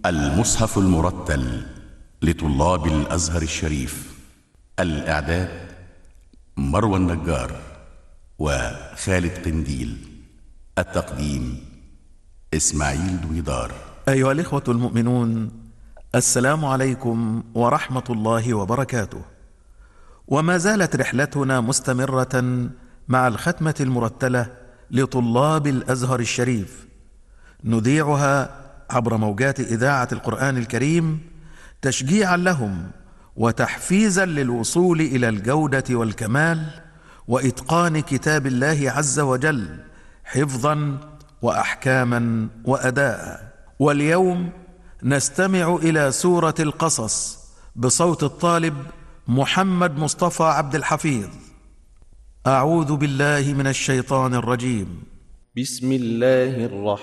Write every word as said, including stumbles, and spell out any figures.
المصحف المرتل لطلاب الأزهر الشريف. الإعداد مروى النجار وخالد قنديل. التقديم إسماعيل دويدار. أيها الإخوة المؤمنون، السلام عليكم ورحمة الله وبركاته. وما زالت رحلتنا مستمرة مع الختمة المرتلة لطلاب الأزهر الشريف، نذيعها عبر موجات إذاعة القرآن الكريم تشجيعا لهم وتحفيزا للوصول إلى الجودة والكمال وإتقان كتاب الله عز وجل حفظا وأحكاما وأداء. واليوم نستمع إلى سورة القصص بصوت الطالب محمد مصطفى عبد الحفيظ. أعوذ بالله من الشيطان الرجيم. بسم الله الرحمن